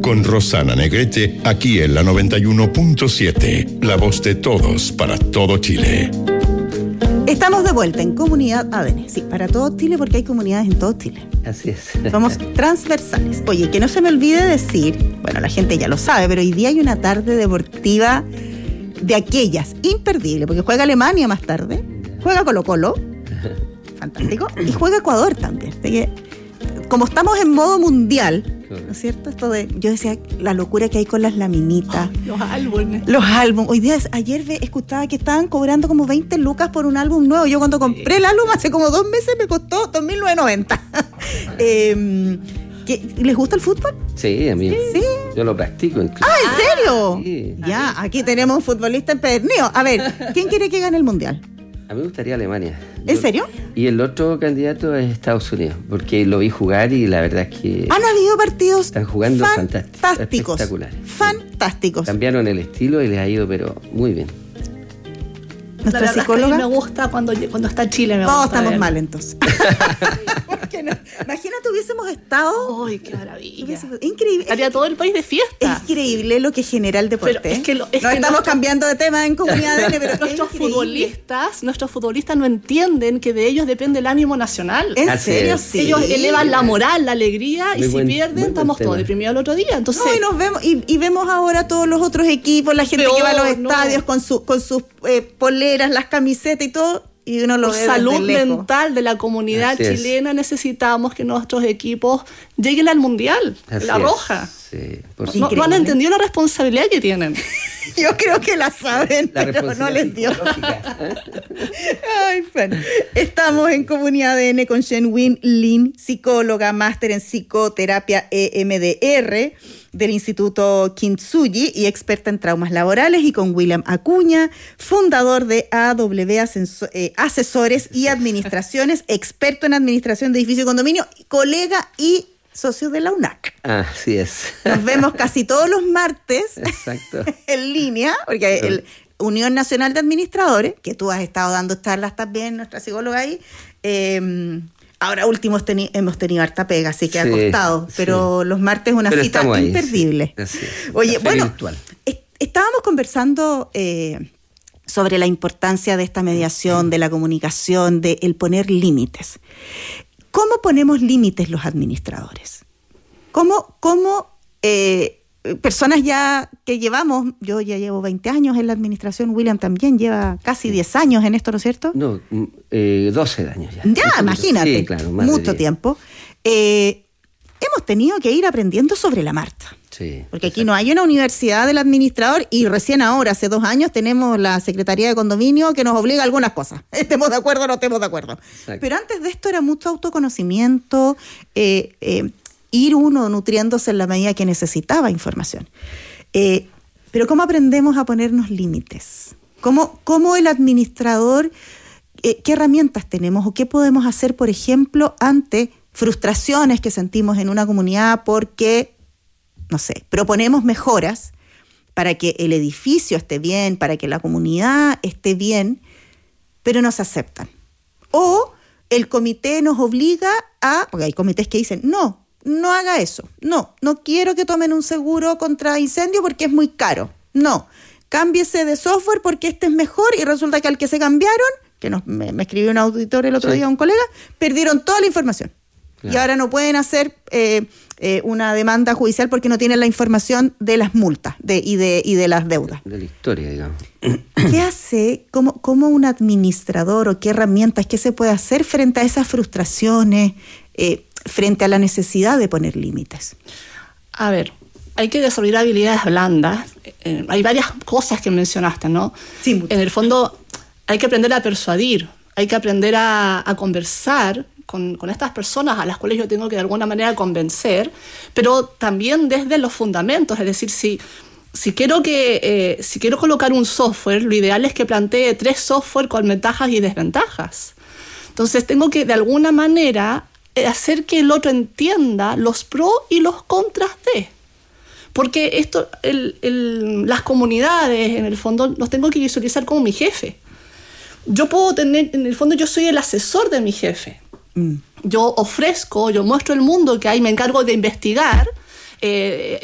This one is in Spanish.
con Rosana Negrete, aquí en la 91.7, la voz de todos para todo Chile. Estamos de vuelta en Comunidad ADN. Sí, para todo Chile, porque hay comunidades en todo Chile. Así es. Somos transversales. Oye, que no se me olvide decir, bueno, la gente ya lo sabe, pero hoy día hay una tarde deportiva de aquellas, imperdible, porque juega Alemania más tarde, juega Colo-Colo, fantástico, y juega Ecuador también. Así que, como estamos en modo mundial, ¿no es cierto? Esto de, yo decía, la locura que hay con las laminitas. Los álbumes. Los álbumes. Hoy día, ayer escuchaba que estaban cobrando como 20 lucas por un álbum nuevo. Yo cuando compré el álbum hace como 2 meses me costó 2.990. ¿Les gusta el fútbol? Sí, a mí. Sí. Yo lo practico incluso. ¿En serio? Sí. Ya, aquí tenemos un futbolista empedernido. A ver, ¿quién quiere que gane el mundial? A mí me gustaría Alemania. ¿En serio? Y el otro candidato es Estados Unidos, porque lo vi jugar y la verdad es que Han habido partidos están jugando fantásticos. Espectaculares. Fantásticos. Cambiaron el estilo y les ha ido, pero muy bien. Nuestra la verdad psicóloga. Es que a mí me gusta cuando está Chile. Todos estamos mal entonces. ¿Por qué no? Imagínate, hubiésemos estado. ¡Ay, qué maravilla! Increíble. Haría todo el país de fiesta. Es increíble lo que genera el deporte. Pero es que no estamos cambiando de tema en Comunidad ADN, pero nuestros futbolistas no entienden que de ellos depende el ánimo nacional. ¿En serio? Sí. Ellos elevan la moral, la alegría, Muy y si pierden estamos todos deprimidos el otro día. Entonces, no, y nos vemos y vemos ahora todos los otros equipos, la gente que va a los estadios con sus poleras, las camisetas y todo. Y uno lo por ve salud desde lejos. mental de la comunidad Así es. chilena necesitamos que nuestros equipos lleguen al mundial, Así la es. roja. Sí, No han entendido la responsabilidad que tienen. Yo creo que la saben, La pero no les dio. psicológica. Ay, bueno. Estamos en Comunidad ADN con Shen-Win Lin, psicóloga, máster en psicoterapia EMDR del Instituto Kintsugi y experta en traumas laborales, y con William Acuña, fundador de AW Asesores y Administraciones, experto en administración de edificio y condominio, colega y socio de la UNAC. Así es. Nos vemos casi todos los martes. Exacto. En línea, porque el Unión Nacional de Administradores, que tú has estado dando charlas también, nuestra psicóloga ahí, ahora último hemos tenido harta pega, así que ha costado, pero los martes es una cita imperdible. Sí. Oye, bueno, virtual. Estábamos conversando sobre la importancia de esta mediación, de la comunicación, de el poner límites. ¿Cómo ponemos límites los administradores? ¿Cómo personas ya que llevamos, yo ya llevo 20 años en la administración, William también lleva casi 10 años en esto, ¿no es cierto? No, 12 años ya. Ya, imagínate, sí, claro, más mucho tiempo. Hemos tenido que ir aprendiendo sobre la marcha. Sí. Porque aquí no hay una universidad del administrador y recién ahora, hace 2 años, tenemos la Secretaría de Condominio que nos obliga a algunas cosas. ¿Estemos de acuerdo o no estemos de acuerdo? Exacto. Pero antes de esto era mucho autoconocimiento, ir uno nutriéndose en la medida que necesitaba información. Pero ¿cómo aprendemos a ponernos límites? ¿Cómo el administrador, qué herramientas tenemos o qué podemos hacer, por ejemplo, ante frustraciones que sentimos en una comunidad porque, no sé, proponemos mejoras para que el edificio esté bien, para que la comunidad esté bien, pero no se aceptan? O el comité nos obliga porque hay comités que dicen, no haga eso, no quiero que tomen un seguro contra incendio porque es muy caro, no, cámbiese de software porque este es mejor, y resulta que al que se cambiaron, que me escribió un auditor el otro día, un colega, perdieron toda la información. Claro. Y ahora no pueden hacer una demanda judicial porque no tienen la información de las multas y de las deudas. De la historia, digamos. ¿Qué hace, cómo un administrador o qué herramientas, qué se puede hacer frente a esas frustraciones, frente a la necesidad de poner límites? A ver, hay que desarrollar habilidades blandas. Hay varias cosas que mencionaste, ¿no? Sí, mucho. En el fondo, hay que aprender a persuadir, hay que aprender a conversar con estas personas a las cuales yo tengo que de alguna manera convencer, pero también desde los fundamentos. Es decir, si quiero colocar un software, lo ideal es que plantee 3 software con ventajas y desventajas. Entonces tengo que de alguna manera hacer que el otro entienda los pros y los contras de. Porque esto, las comunidades, en el fondo, los tengo que visualizar como mi jefe. Yo puedo tener, en el fondo, yo soy el asesor de mi jefe. Yo muestro el mundo que hay, me encargo de investigar,